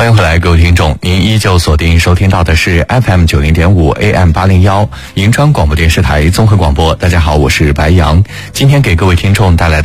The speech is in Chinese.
欢迎回来，各位听众，您依旧锁定收听到的是 FM 90.5 AM 801银川广播电视台综合广播。大家好，我是白杨，今天给各位听众带来